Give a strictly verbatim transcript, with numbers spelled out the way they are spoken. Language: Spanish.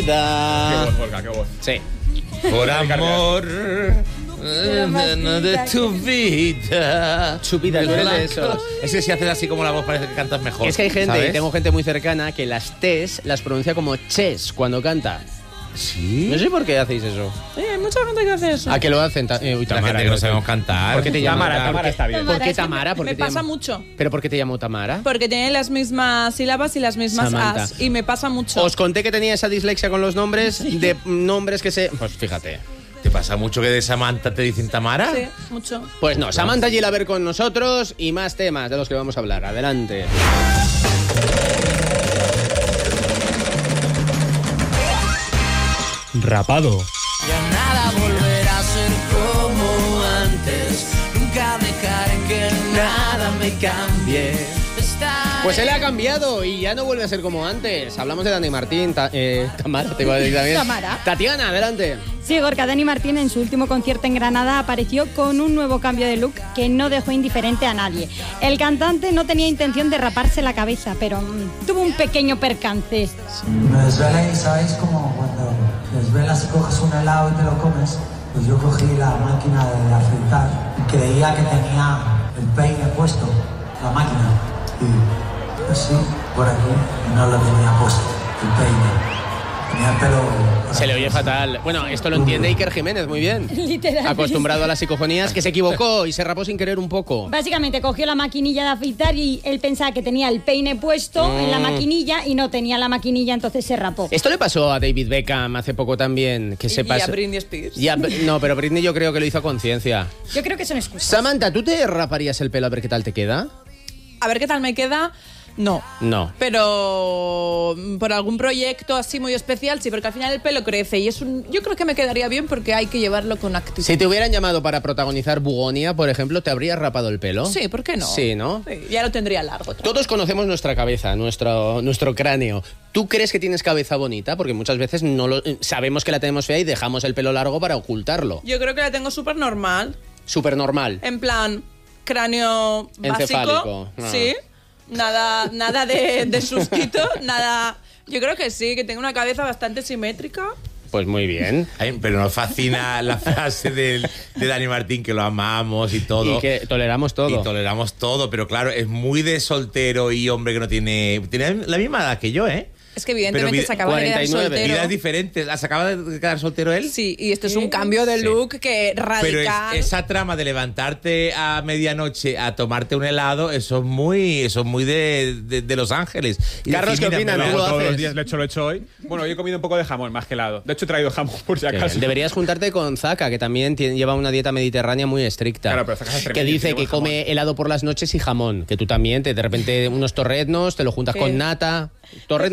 vida. Qué voz, Gorka, qué voz. Sí. Por amor de tu vida. Tu vida, tú eres de esos. Es que si haces así como la voz parece que cantas mejor. Es que hay gente, ¿sabes? y tengo gente muy cercana, que las T's las pronuncia como ches cuando canta. ¿Sí? No sé por qué hacéis eso. Sí, hay mucha gente que hace eso. ¿A qué lo hacen? Ta- eh, uy, La Tamara, gente que no sabemos cantar. ¿Por qué te llaman Tamara, Tamara está bien. ¿Por qué es que Tamara? ¿Por me qué te pasa llamo- mucho. ¿Pero por qué te llamo Tamara? Porque tiene las mismas sílabas y las mismas Samantha. as. Y me pasa mucho. Os conté que tenía esa dislexia con los nombres de nombres que se... Pues fíjate. ¿Te pasa mucho que de Samantha te dicen Tamara? Sí, mucho. Pues no, Samantha Gilaber con nosotros y más temas de los que vamos a hablar. Adelante. Rapado. Ya nada volverá a ser como antes. Nunca dejaré que nada me cambie. Pues él ha cambiado y ya no vuelve a ser como antes. Hablamos de Dani Martín, ta- eh, Tamara, te iba a decir también. Tamara. Tatiana, adelante. Sí, Gorka, Dani Martín en su último concierto en Granada apareció con un nuevo cambio de look que no dejó indiferente a nadie. El cantante no tenía intención de raparse la cabeza, pero mmm, tuvo un pequeño percance. Me desvelé y sabéis como cuando te desvelas y coges un helado y te lo comes, pues yo cogí la máquina de afeitar y creía que tenía el peine puesto, la máquina, y así por aquí y no lo tenía puesto, el peine. Tenía el pelo... Se le oye fatal. Bueno, esto lo entiende Iker Jiménez muy bien. Literal. Acostumbrado a las psicofonías, que se equivocó y se rapó sin querer un poco. Básicamente cogió la maquinilla de afeitar y él pensaba que tenía el peine puesto Mm. en la maquinilla y no tenía la maquinilla, entonces se rapó. Esto le pasó a David Beckham hace poco también, que se Y pasó. a Britney Spears. Ya, no, pero Britney yo creo que lo hizo a conciencia. Yo creo que son excusas. Samantha, ¿tú te raparías el pelo a ver qué tal te queda? A ver qué tal me queda. No. No. Pero por algún proyecto así muy especial, sí, porque al final el pelo crece y es un... Yo creo que me quedaría bien porque hay que llevarlo con actitud. Si te hubieran llamado para protagonizar Bugonia, por ejemplo, ¿te habrías rapado el pelo? Sí, ¿por qué no? Sí, ¿no? Sí, ya lo tendría largo. Todos conocemos nuestra cabeza, nuestro, nuestro cráneo. ¿Tú crees que tienes cabeza bonita? Porque muchas veces no lo, sabemos que la tenemos fea y dejamos el pelo largo para ocultarlo. Yo creo que la tengo súper normal. Súper normal. En plan, cráneo Encefálico. básico. Ah. Sí. Nada, nada de, de susquito, nada... Yo creo que sí, que tengo una cabeza bastante simétrica. Pues muy bien. Ay, pero nos fascina la frase del- de Dani Martín, que lo amamos y todo. Y que toleramos todo. Y toleramos todo, pero claro, es muy de soltero y hombre que no tiene... Tiene la misma edad que yo, ¿eh? Es que evidentemente Pero se acaba de quedar cuarenta y nueve. soltero. Vidas diferentes. ¿Se acaba de quedar soltero él? Sí, y esto es un cambio de Sí. look que Pero radical. es- esa trama de levantarte a medianoche a tomarte un helado, eso es muy, eso es muy de, de, de Los Ángeles. Y Carlos, decir, ¿qué mira, opinas? me ¿Tú lo lo hago Todos haces? los días lo he hecho, lo he hecho hoy. Bueno, yo he comido un poco de jamón más que helado. De hecho, he traído jamón por si Qué acaso. bien. Deberías juntarte con Zaka, que también tiene- lleva una dieta mediterránea muy estricta. Claro, pero Zaka es que tremendo, dice tiene que buen come helado por las noches y jamón. Que tú también, te, de repente unos torreznos, te lo juntas Sí. con nata. Torreznos